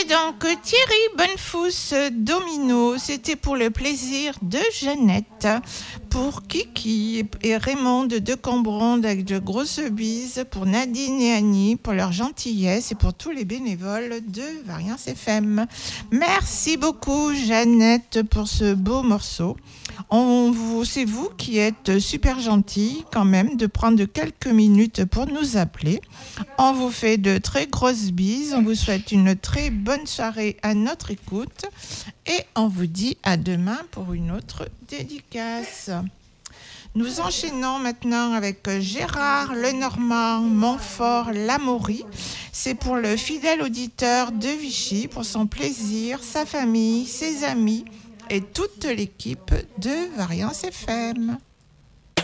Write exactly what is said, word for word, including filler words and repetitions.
donc Thierry Bonnefous, Domino, c'était pour le plaisir de Jeannette, pour Kiki et Raymond de Cambronde avec de grosses bises, pour Nadine et Annie pour leur gentillesse et pour tous les bénévoles de Variance F M. Merci beaucoup Jeannette pour ce beau morceau. On vous, c'est vous qui êtes super gentil quand même de prendre quelques minutes pour nous appeler. On vous fait de très grosses bises. On vous souhaite une très bonne soirée à notre écoute. Et on vous dit à demain pour une autre dédicace. Nous enchaînons maintenant avec Gérard Lenormand, Montfort, Lamaury. C'est pour le fidèle auditeur de Vichy, pour son plaisir, sa famille, ses amis et toute l'équipe de Variance F M.